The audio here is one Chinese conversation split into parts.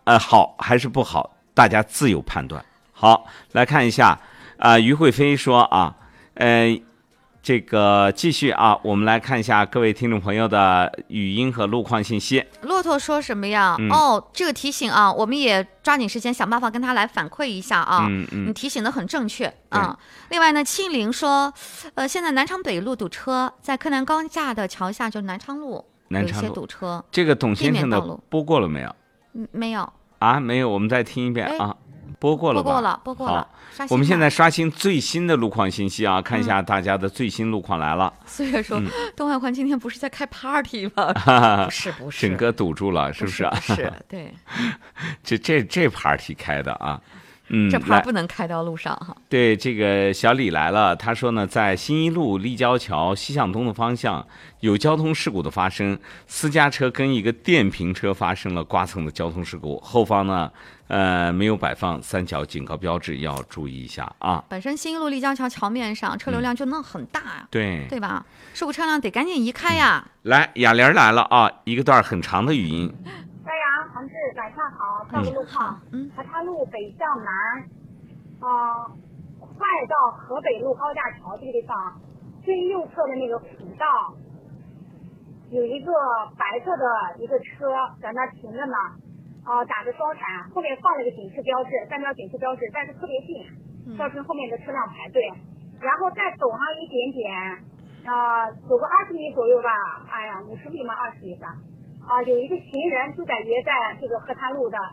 好还是不好，大家自有判断。好，来看一下于慧飞说这个继续我们来看一下各位听众朋友的语音和路况信息。 骆驼说什么呀？这个提醒我们也抓紧时间想办法跟他来反馈一下你提醒的很正确另外呢，庆龄说，现在南昌北路堵车，在柯南高架的桥下，就是南昌路有一些堵车。 这个董先生的播过了没有？ 没有没有，我们再听一遍播过了吧？ 播过了。 我们现在刷新最新的路况信息看一下大家的最新路况来了。 四月说，东海环今天不是在开 party 吗？不是， 整个堵住了，是不是？ 是，对。 这 party 开的这牌不能开到路上对，这个小李来了，他说呢，在新一路立交桥西向东的方向有交通事故的发生，私家车跟一个电瓶车发生了刮蹭的交通事故，后方呢没有摆放三角警告标志，要注意一下本身新一路立交桥桥面上车流量就弄很大对吧？事故车辆得赶紧移开呀。 来，雅莲来了一个段很长的语音。 张扬，韩志，晚上好。道路路况，河滩路北向南，快到河北路高架桥这个地方，最右侧的那个辅道，有一个白色的一个车在那停着呢，打着双闪，后面放了个警示标志，三条警示标志，但是特别近，造成后面的车辆排队。然后再走上一点点，走个20米左右吧，50米嘛，20米吧。有一个行人就在这个河滩路的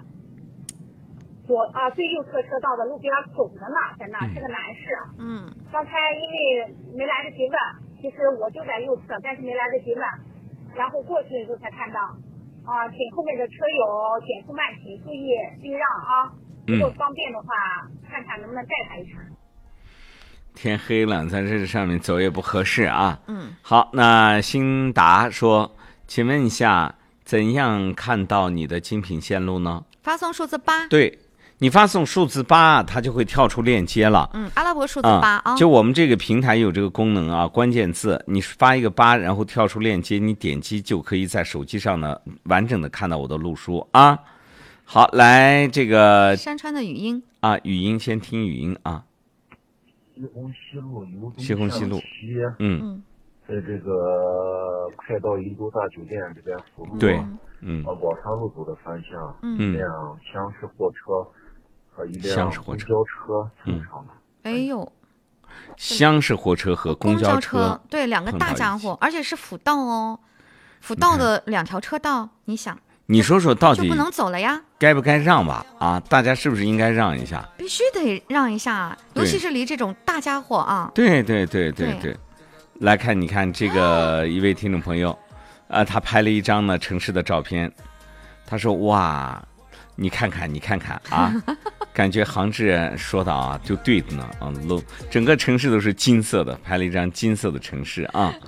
最右侧车道的路边走着呢，在那是个男士。刚才因为没来得及问，其实我就在右侧，但是没来得及问，然后过去的时候才看到。请后面的车友减速慢行，注意避让如果方便的话，看看能不能带他一程。 天黑了，在这上面走也不合适好，那新达说，请问一下，怎样看到你的精品线路呢？ 发送数字8。 对，你发送数字8，它就会跳出链接了。 阿拉伯数字8 就我们这个平台有这个功能关键字你发一个8，然后跳出链接，你点击就可以在手机上呢完整的看到我的路书好，来这个山川的语音语音先听语音西红西路在这个快到银都大酒店这边辅路对往山路走的方向一辆厢式货车和一辆公交车碰上了。 哎呦， 厢式货车和公交车对，两个大家伙，而且是辅道辅道的2条车道，你想你说说到底就不能走了呀？ 该不该让吧大家是不是应该让一下？ 必须得让一下，尤其是离这种大家伙对，来看，你看这个一位听众朋友他拍了一张呢城市的照片，他说哇，你看看感觉杭志说的就对的呢整个城市都是金色的，拍了一张金色的城市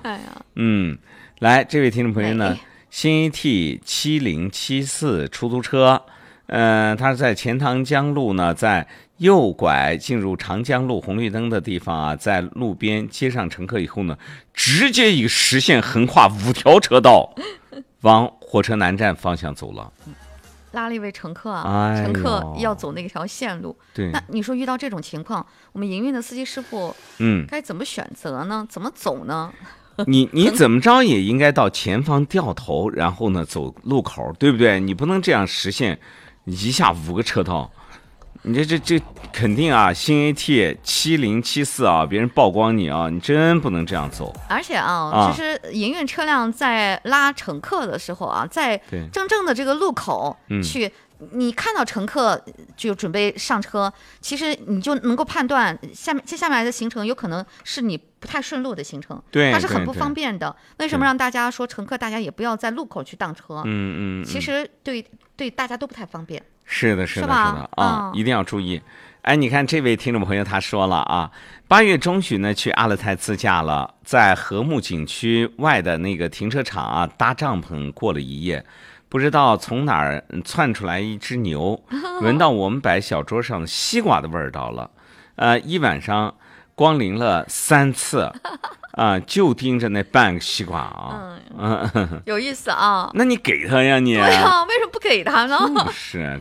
来，这位听众朋友呢，新 AT7074 出租车他在钱塘江路呢，在右拐进入长江路红绿灯的地方在路边接上乘客以后呢，直接一个实线横跨5条车道往火车南站方向走了， 拉了一位乘客乘客要走那条线路。 对， 那你说遇到这种情况，我们营运的司机师傅该怎么选择呢？怎么走呢？ 你怎么着也应该到前方掉头，然后呢走路口，对不对？你不能这样实现一下5个车道，你这肯定新 AT7074别人曝光你你真不能这样走。 而且其实营运车辆在拉乘客的时候在真正的这个路口去你看到乘客就准备上车，其实你就能够判断接下来的行程有可能是你不太顺路的行程，它是很不方便的。为什么让大家说乘客大家也不要在路口去当车？其实对大家都不太方便。 是的一定要注意。你看这位听众朋友他说了8月中旬呢去阿勒泰自驾了，在禾木景区外的那个停车场搭帐篷过了一夜，不知道从哪儿窜出来一只牛，闻到我们摆小桌上的西瓜的味道了。一晚上光临了3次就盯着那半个西瓜有意思那你给他呀你？ 对为什么不给他呢？ 是